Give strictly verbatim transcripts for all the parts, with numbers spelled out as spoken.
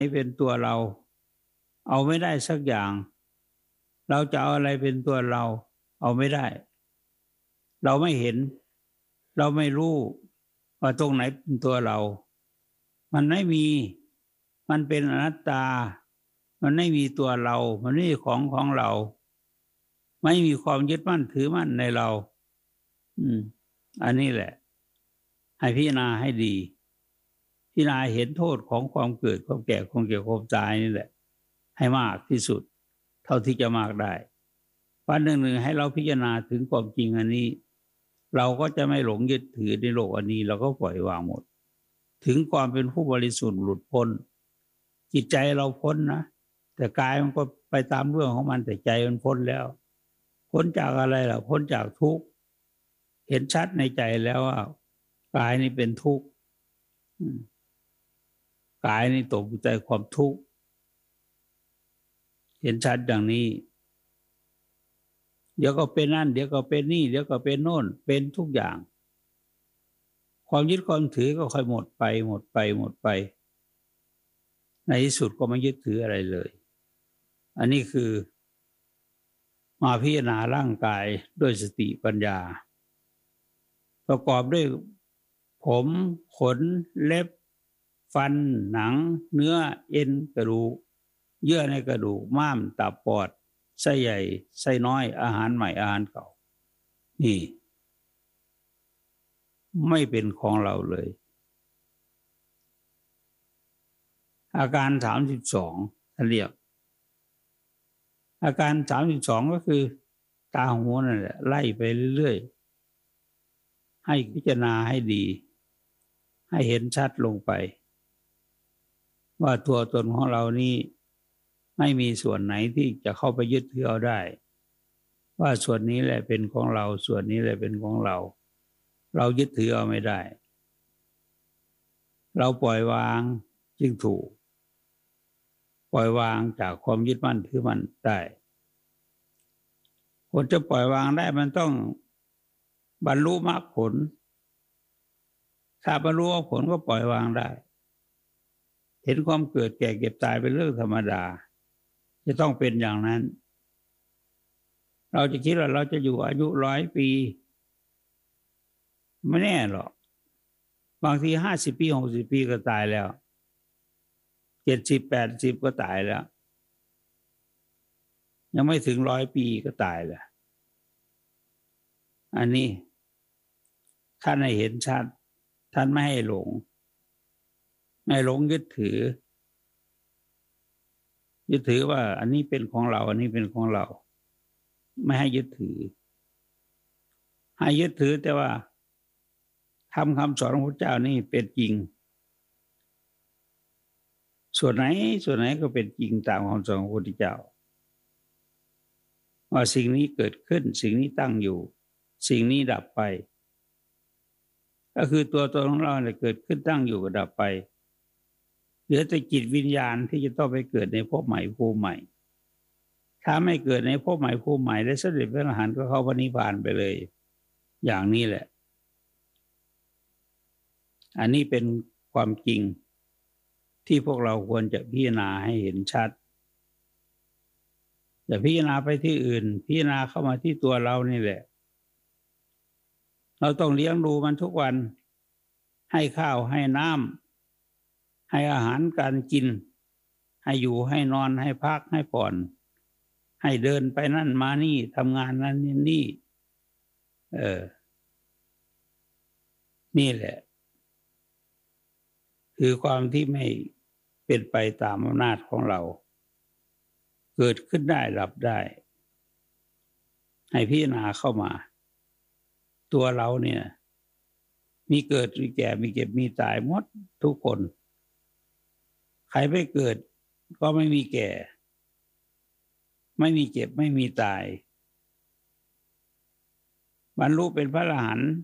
เป็นตัวเราเอาไม่ได้สักอย่างเราจะเอาอะไรเป็นตัวเราเอาไม่ได้เราไม่เห็นเราไม่รู้ว่าตรงไหนเป็นตัวเรามันไม่มีมันเป็นอนัตตามันไม่มีตัวเรามันไม่มีของของเราไม่มีความยึดมั่นถือมั่นในเราอืมอันนี้แหละให้พิจารณาให้ดีพิจารณาเห็นโทษของความเกิดความแก่ความเจ็บความตายนี่แหละให้มากที่สุดเท่าที่จะมากได้วันหนึ่งหนึ่งให้เราพิจารณาถึงความจริงอันนี้เราก็จะไม่หลงยึดถือในโลกอันนี้เราก็ปล่อยวางหมดถึงความเป็นผู้บริสุทธิ์หลุดพ้นจิตใจเราพ้นนะแต่กายมันก็ไปตามเรื่องของมันแต่ใจมันพ้นแล้วพ้นจากอะไรล่ะพ้นจากทุกข์เห็นชัดในใจแล้วว่ากายนี่เป็นทุกข์กายนี่ตกอยู่ในความทุกข์เห็นชัดอย่างนี้เดี๋ยวก็เป็นนั่นเดี๋ยวก็เป็นนี่เดี๋ยวก็เป็นโน่นเป็นทุกอย่างความยึดความถือก็ค่อยหมดไปหมดไปหมดไปในที่สุดก็ไม่ยึดถืออะไรเลยอันนี้คือมาพิจารณาร่างกายด้วยสติปัญญาประกอบด้วยผมขนเล็บฟันหนังเนื้อเอ็นกระดูกเยื่อในกระดูกม้ามตับปอดไส้ใหญ่ไส้น้อยอาหารใหม่อาหารเก่านี่ไม่เป็นของเราเลยอาการสามสิบสองท่านเรียกอาการสามสิบสองก็คือตาหูนั่นแหละไล่ไปเรื่อยๆให้พิจารณาให้ดีให้เห็นชัดลงไปว่าตัวตนของเรานี้ไม่มีส่วนไหนที่จะเข้าไปยึดถือเอาได้ว่าส่วนนี้แหละเป็นของเราส่วนนี้แหละเป็นของเราเรายึดถือเอาไม่ได้เราปล่อยวางจึงถูกปล่อยวางจากความยึดมั่นถือมั่นได้คนจะปล่อยวางได้มันต้องบรรลุมรรคผลถ้าบรรลุมรรคผลก็ปล่อยวางได้เห็นความเกิดแก่เก็บตายเป็นเรื่องธรรมดาจะต้องเป็นอย่างนั้นเราจะคิดว่าเราจะอยู่อายุร้อยปีไม่แน่หรอกบางทีห้าสิบปีหกสิบปีก็ตายแล้วเจ็ดสิบแปดสิบก็ตายแล้วยังไม่ถึงร้อยปีก็ตายแล้วอันนี้ท่านให้เห็นชัดท่านไม่ให้หลงไม่หลงยึดถือยึดถือว่าอันนี้เป็นของเราอันนี้เป็นของเราไม่ให้ยึดถือให้ยึดถือแต่ว่าทำคำสอนของพระเจ้านี่เป็นจริงส่วนไหนส่วนไหนก็เป็นจริงตามคำสอนของพระพุทธเจ้าว่าสิ่งนี้เกิดขึ้นสิ่งนี้ตั้งอยู่สิ่งนี้ดับไปก็คือตัวตนของเราเนี่ยเกิดขึ้นตั้งอยู่ก็ดับไปเหลือแต่จิตวิญญาณที่จะต้องไปเกิดในภพใหม่ภูมิใหม่ถ้าไม่เกิดในภพใหม่ภูมิใหม่ได้สำเร็จพระอรหันต์ก็เข้าพระนิพพานไปเลยอย่างนี้แหละอันนี้เป็นความจริงที่พวกเราควรจะพิจารณาให้เห็นชัดอย่าพิจารณาไปที่อื่นพิจารณาเข้ามาที่ตัวเรานี่แหละเราต้องเลี้ยงดูมันทุกวันให้ข้าวให้น้ำให้อาหารการกินให้อยู่ให้นอนให้พักให้ผ่อนให้เดินไปนั่นมานี่ทำงานนั่นนี่นี่เออนี่แหละคือความที่ไม่เป็นไปตามอำนาจของเราเกิดขึ้นได้ดับได้ให้พิจารณาเข้ามาตัวเราเนี่ยมีเกิดมีแก่มีเก็บมีตายหมดทุกคนใครไม่เกิดก็ไม่มีแก่ไม่มีเจ็บไม่มีตายบรรลุเป็นพระอรหันต์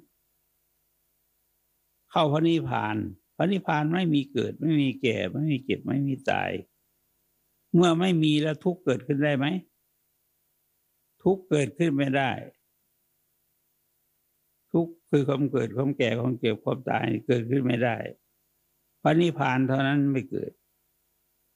เข้าพระนิพพานพระนิพพานไม่มีเกิดไม่มีแก่ไม่มีเจ็บไม่มีตายเมื่อไม่มีแล้วทุกข์เกิดขึ้นได้ไหมทุกข์เกิดขึ้นไม่ได้ทุกข์คือความเกิดความแก่ความเจ็บความตายเกิดขึ้นไม่ได้พระนิพพานเท่านั้นไม่เกิด